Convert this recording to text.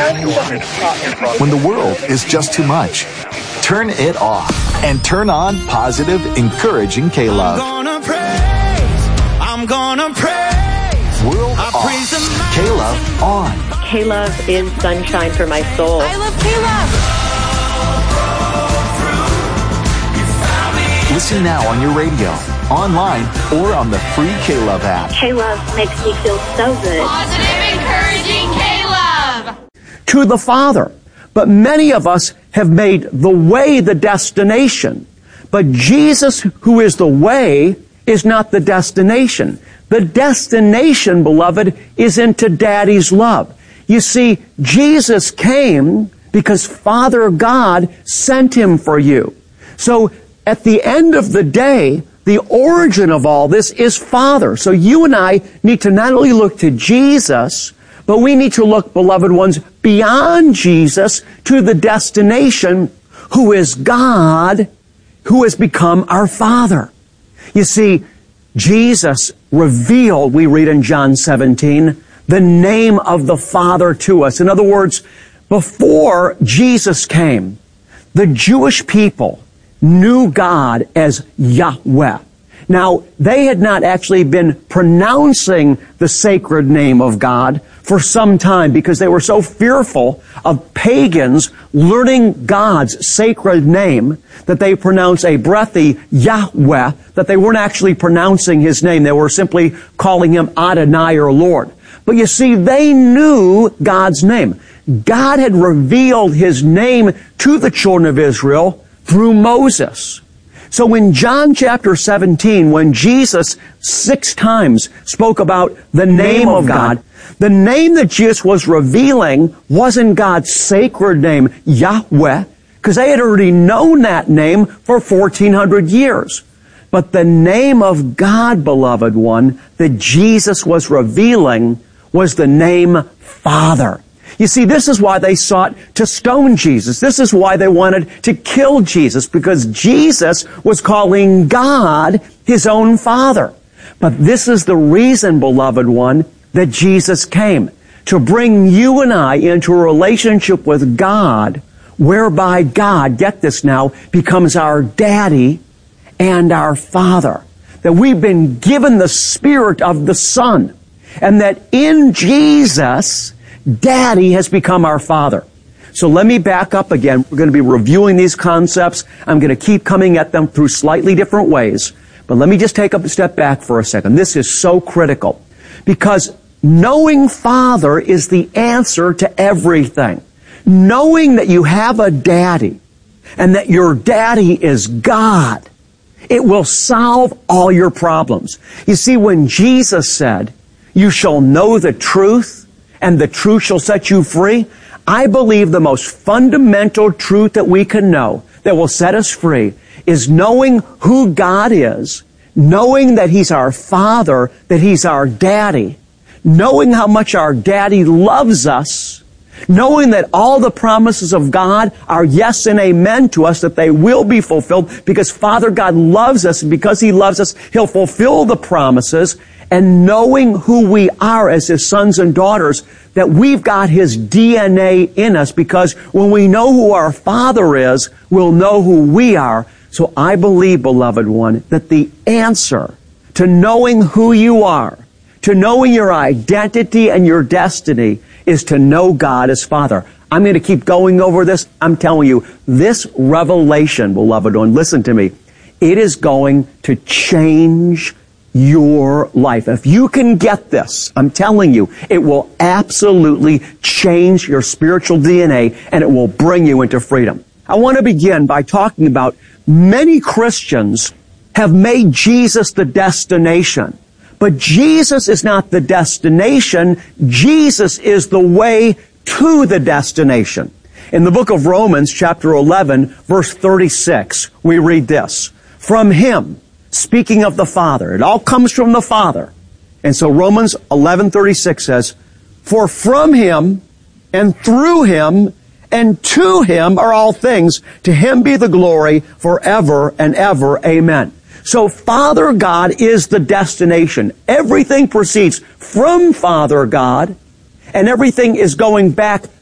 When the world is just too much, turn it off and turn on positive, encouraging K-Love. I'm gonna praise. World off. K-Love on. K-Love is sunshine for my soul. I love K-Love. Listen now on your radio, online, or on the free K-Love app. K-Love makes me feel so good. Positive, encouraging K-Love. To the Father. But many of us have made the way the destination. But Jesus, who is the way, is not the destination. The destination, beloved, is into Daddy's love. You see, Jesus came because Father God sent Him for you. So, at the end of the day, the origin of all this is Father. So you and I need to not only look to Jesus, but we need to look, beloved ones, beyond Jesus to the destination, who is God, who has become our Father. You see, Jesus revealed, we read in John 17, the name of the Father to us. In other words, before Jesus came, the Jewish people knew God as Yahweh. Now, they had not actually been pronouncing the sacred name of God for some time because they were so fearful of pagans learning God's sacred name that they pronounced a breathy Yahweh, that they weren't actually pronouncing His name. They were simply calling Him Adonai or Lord. But you see, they knew God's name. God had revealed His name to the children of Israel through Moses. So in John chapter 17, when Jesus 6 times spoke about the name of God, the name that Jesus was revealing wasn't God's sacred name, Yahweh, because they had already known that name for 1,400 years. But the name of God, beloved one, that Jesus was revealing was the name Father. You see, this is why they sought to stone Jesus. This is why they wanted to kill Jesus, because Jesus was calling God His own Father. But this is the reason, beloved one, that Jesus came, to bring you and I into a relationship with God, whereby God, get this now, becomes our Daddy and our Father. That we've been given the Spirit of the Son, and that in Jesus, Daddy has become our Father. So let me back up again. We're going to be reviewing these concepts. I'm going to keep coming at them through slightly different ways. But let me just take a step back for a second. This is so critical. Because knowing Father is the answer to everything. Knowing that you have a Daddy and that your Daddy is God, it will solve all your problems. You see, when Jesus said, "You shall know the truth, and the truth shall set you free," I believe the most fundamental truth that we can know that will set us free is knowing who God is, knowing that He's our Father, that He's our Daddy, knowing how much our Daddy loves us, knowing that all the promises of God are yes and amen to us, that they will be fulfilled because Father God loves us, and because He loves us, He'll fulfill the promises, and knowing who we are as His sons and daughters, that we've got His DNA in us, because when we know who our Father is, we'll know who we are. So I believe, beloved one, that the answer to knowing who you are, to knowing your identity and your destiny, is to know God as Father. I'm going to keep going over this. I'm telling you, this revelation, beloved one, listen to me, it is going to change your life. If you can get this, I'm telling you, it will absolutely change your spiritual DNA, and it will bring you into freedom. I want to begin by talking about many Christians have made Jesus the destination. But Jesus is not the destination. Jesus is the way to the destination. In the book of Romans, chapter 11, verse 36, we read this: "From Him," speaking of the Father, it all comes from the Father. And so Romans 11:36 says, "For from Him and through Him and to Him are all things. To Him be the glory forever and ever. Amen." So Father God is the destination. Everything proceeds from Father God, and everything is going back